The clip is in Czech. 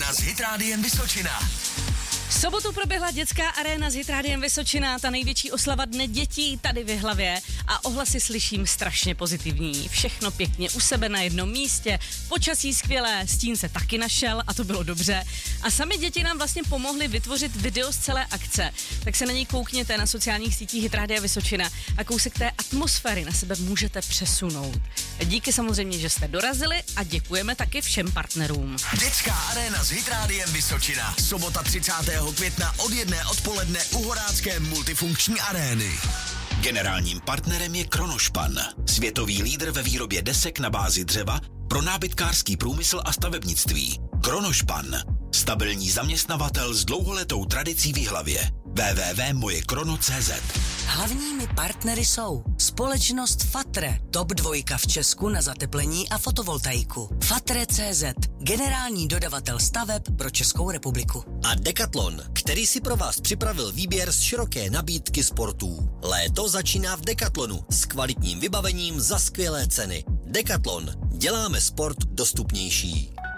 Aréna s Hit Rádiem Vysočina. V sobotu proběhla dětská aréna s Hit Rádiem Vysočina, ta největší oslava Dne dětí tady v Jihlavě a ohlasy slyším strašně pozitivní. Všechno pěkně u sebe na jednom místě, počasí skvělé, stín se taky našel a to bylo dobře. A sami děti nám vlastně pomohly vytvořit video z celé akce, tak se na něj koukněte na sociálních sítích Hit Rádia Vysočina a kousek té atmosféry na sebe můžete přesunout. Díky samozřejmě, že jste dorazili a děkujeme taky všem partnerům. Dětská aréna s Hit Rádiem Vysočina. Sobota 30. května od 1 odpoledne u Horácké multifunkční arény. Generálním partnerem je Kronošpan, světový lídr ve výrobě desek na bázi dřeva pro nábytkářský průmysl a stavebnictví. Kronošpan, stabilní zaměstnavatel s dlouholetou tradicí v Jihlavě. www.mojekrono.cz. Hlavními partnery jsou společnost Fatre, top 2 v Česku na zateplení a fotovoltaiku. Fatre.cz, generální dodavatel staveb pro Českou republiku. A Decathlon, který si pro vás připravil výběr z široké nabídky sportů. Léto začíná v Decathlonu s kvalitním vybavením za skvělé ceny. Decathlon, děláme sport dostupnější.